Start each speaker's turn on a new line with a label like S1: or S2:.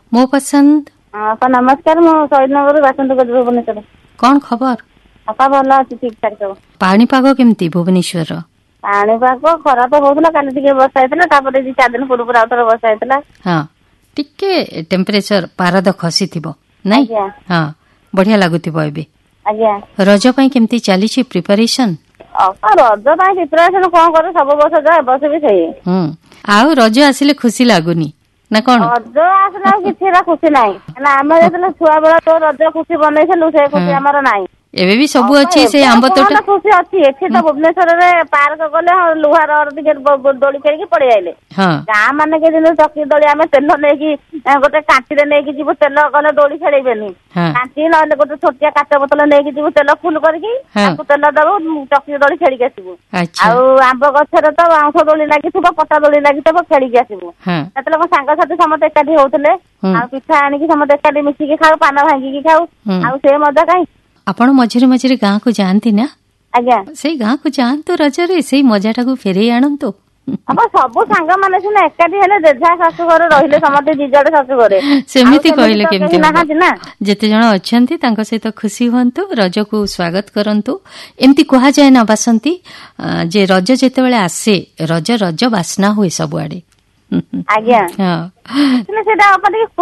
S1: ମୋ ପସନ୍ଦ।
S2: ଅପା ନମସ୍କାର, ମୁଁ ଶହୀଦନଗରରୁ ବାସନ୍ତୀ କହୁଛି ଭୁବନେଶ୍ୱର।
S1: କଣ ଖବର?
S2: ଅପା ଭଲ ଅଛି, ଠିକ ଠାକ ସବୁ।
S1: ପାଣିପାଗ କେମିତି ଭୁବନେଶ୍ୱରର?
S2: ପାଣିପାଗ ଖରା ତ ହଉଥିଲା, କାଲି ଟିକେ ବର୍ଷା ହେଇଥିଲା, ତାପରେ 4 ଦିନ ପୂର୍ବରୁ ଆଉ ଥରେ ବର୍ଷା ହେଇଥିଲା।
S1: ହଁ, ଟିକେ ଟେମ୍ପରେଚର ପାରଦ ଖସିଥିବ ନାଇଁ?
S2: ଆଜ୍ଞା।
S1: ହଁ, ବଢିଆ ଲାଗୁଥିବ ଏବେ।
S2: ଆଜ୍ଞା।
S1: ରଜ ପାଇଁ କେମିତି ଚାଲିଛି ପ୍ରିପାରେସନ?
S2: ଅପା ରଜ ପାଇଁ ପ୍ରିପାରେସନ କଣ କରୁ, ସବୁ ବର୍ଷ ଯାଏ, ବର୍ଷ ବି ସେଇ।
S1: ଆଉ ରଜ ଆସିଲେ ଖୁସି ଲାଗୁନି ନା କଣ?
S2: ରଜ ଆସିଲେ ଆଉ କିଛି ଖୁସି ନାହିଁ, ଆମେ ଯେତେବେଳେ ଛୁଆ ବେଳ ଯୋଉ ରଜ ଖୁସି ବନେଇଥିଲୁ ସେ ଖୁସି ଆମର ନାହିଁ।
S1: ଏବେ ବି ସବୁ ଅଛି, ସେ ଆମ୍ବ ତୋଟା
S2: ଖୁସି ଅଛି ଏଠି ତ ଭୁବନେଶ୍ୱରରେ ପାର୍କ ଗଲେ ଲୁହା ରଡ ଟିକେ ଦୋଳି ଖେଳିକି ପଳେଇ ଆଇଲେ। ଗାଁ ମାନେ ଯେମିତି ଚକି ଦୋଳି, ଆମେ ତେଲ ନେଇକି ଗୋଟେ କାଠିରେ ନେଇକି ଯିବୁ, ତେଲ ଗଲେ ଦୋଳି ଖେଳେଇବେନି, କାଠି ନହେଲେ ଗୋଟେ ଛୋଟିଆ କାଚ ବୋତଲ ନେଇକି ଯିବୁ, ତେଲ ଫୁଲ କରିକି ତାକୁ ତେଲ ଦବୁ, ଚକି ଦୋଳି ଖେଳିକି ଆସିବୁ। ଆଉ ଆମ୍ବ ଗଛରେ ତ ବାଉଁଶ ଦୋଳି ଲାଗିଥିବ, ପଟା ଦୋଳି ଲାଗିଥିବ, ଖେଳିକି ଆସିବୁ। ସେତେବେଳେ ମୋ ସାଙ୍ଗସାଥି ସମସ୍ତେ ଏକାଠି ହଉଥିଲେ, ଆଉ ପିଠା ଆଣିକି ସମସ୍ତେ ଏକାଠି ମିଶିକି ଖାଉ, ପାନ ଭାଙ୍ଗିକି ଖାଉ, ଆଉ ସେ ମଜା କାହିଁ।
S1: ଆପଣ ମଝିରେ ମଝିରେ ଗାଁକୁ ଯାଆନ୍ତି ନା?
S2: ଆଜ୍ଞା।
S1: ସେଇ ଗାଁକୁ ଯାଆନ୍ତୁ, ରଜରେ ସେଇ ମଜାଟାକୁ ଫେରେଇ ଆଣନ୍ତୁ।
S2: ସବୁ ସାଙ୍ଗମାନେ ସିନା ଏକାଠି ହେଲେ, ଯେଝା ଶାଶୁଘରେ ରହିଲେ, ସମସ୍ତେ ଯିଜଡେ ଶାଶୁଘରେ,
S1: ସେମିତି କହିଲେ କେମିତି
S2: ନାହାନ୍ତି ନା।
S1: ଯେତେ ଜଣ ଅଛନ୍ତି ତାଙ୍କ ସହିତ ଖୁସି ହୁଅନ୍ତୁ, ରଜକୁ ସ୍ୱାଗତ କରନ୍ତୁ। ଏମିତି କୁହାଯାଏ ନା ବାସନ୍ତୀ, ଯେ ରଜ ଯେତେବେଳେ ଆସେ, ରଜ ରଜ ବାସ୍ନା ହୁଏ ସବୁଆଡେ।
S2: ଆଜ୍ଞା, ସେଟା